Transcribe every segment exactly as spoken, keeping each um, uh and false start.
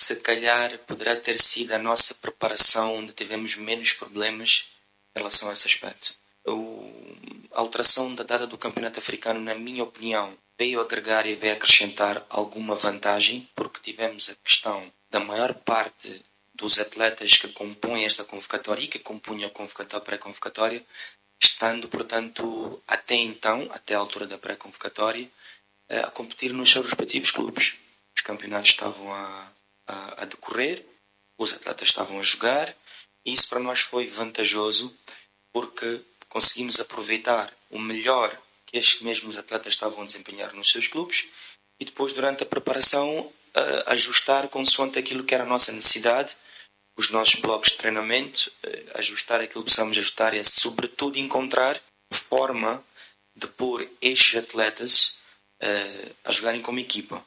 se calhar poderá ter sido a nossa preparação onde tivemos menos problemas em relação a esse aspecto. O, a alteração da data do campeonato africano, na minha opinião, veio agregar e veio acrescentar alguma vantagem, porque tivemos a questão da maior parte dos atletas que compõem esta convocatória e que compunham a convocatória pré-convocatória, estando, portanto, até então, até a altura da pré-convocatória, a competir nos seus respectivos clubes. Os campeonatos estavam a, a, a decorrer, os atletas estavam a jogar, e isso para nós foi vantajoso, porque conseguimos aproveitar o melhor que estes mesmos atletas estavam a desempenhar nos seus clubes, e depois, durante a preparação, a ajustar consoante aquilo que era a nossa necessidade, os nossos blocos de treinamento, ajustar aquilo que precisamos ajustar e, sobretudo, encontrar forma de pôr estes atletas uh, a jogarem como equipa.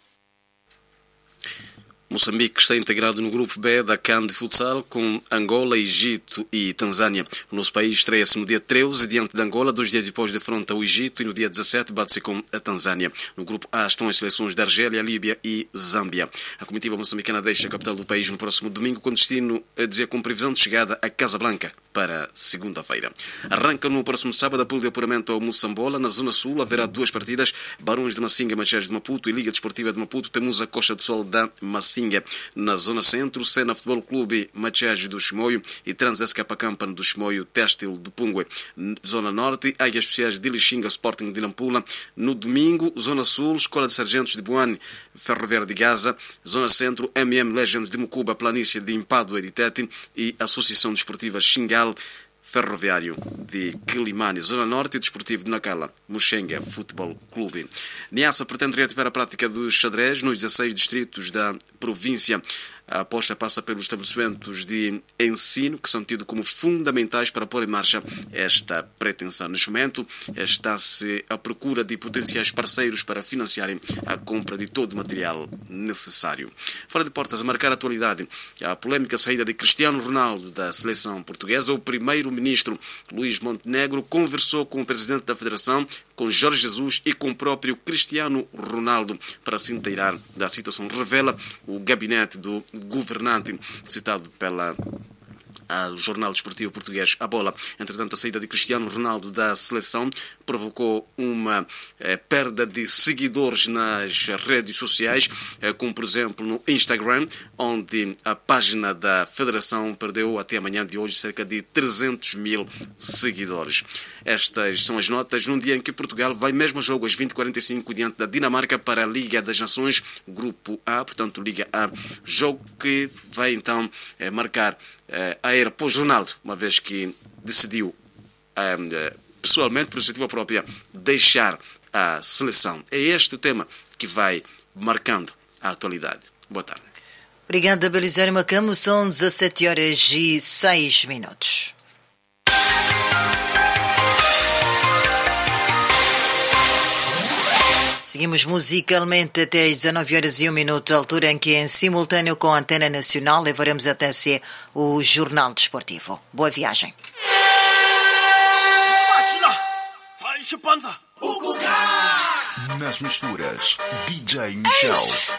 Moçambique está integrado no grupo B da CAN de futsal com Angola, Egito e Tanzânia. O nosso país estreia-se no dia treze diante de Angola, dois dias depois defronta o Egito, e no dia dezassete bate-se com a Tanzânia. No grupo A estão as seleções da Argélia, Líbia e Zâmbia. A comitiva moçambicana deixa a capital do país no próximo domingo, com destino a dizer com previsão de chegada a Casablanca para segunda-feira. Arranca no próximo sábado a pool de apuramento ao Moçambola. Na Zona Sul haverá duas partidas: Barões de Massinga, Machés de Maputo, e Liga Desportiva de Maputo, temos a Costa do Sol da Massinga. Na Zona Centro, Sena Futebol Clube Machés do Chimoio e Trans-S K Campan do Chimoio, Têxtil do Pungue. Zona Norte, Águias Especiais de Lixinga, Sporting de Nampula. No domingo, Zona Sul, Escola de Sargentos de Buane, Ferroviária de Gaza. Zona Centro, M M Legends de Mucuba, Planície de Impado, Editete, e Associação Desportiva Xingal, Ferroviário de Quilimane. Zona Norte, Desportivo de Nacala, Muxenga Futebol Clube. Niassa pretende reativar a prática do xadrez nos dezasseis distritos da província. A aposta passa pelos estabelecimentos de ensino, que são tidos como fundamentais para pôr em marcha esta pretensão. Neste momento, está-se à procura de potenciais parceiros para financiarem a compra de todo o material necessário. Fora de portas, a marcar a atualidade, a polêmica saída de Cristiano Ronaldo da seleção portuguesa. O primeiro-ministro Luís Montenegro conversou com o presidente da Federação, com Jorge Jesus e com o próprio Cristiano Ronaldo para se inteirar da situação. Revela o gabinete do governante citado pela o jornal desportivo português A Bola. Entretanto, a saída de Cristiano Ronaldo da seleção provocou uma eh, perda de seguidores nas redes sociais, eh, como por exemplo no Instagram, onde a página da Federação perdeu até amanhã de hoje cerca de trezentos mil seguidores. Estas são as notas num dia em que Portugal vai mesmo a jogo às vinte e quarenta e cinco diante da Dinamarca para a Liga das Nações, Grupo A, portanto Liga A, jogo que vai então eh, marcar eh, a era pós-Ronaldo, uma vez que decidiu eh, pessoalmente, por iniciativa própria, deixar a seleção. É este o tema que vai marcando a atualidade. Boa tarde. Obrigada, Belisário Macamo. São dezassete horas e seis minutos. Seguimos musicalmente até às dezanove horas e um minuto, altura em que, em simultâneo com a Antena Nacional, levaremos até si o Jornal Desportivo. Boa viagem. Nas misturas, D J Michel.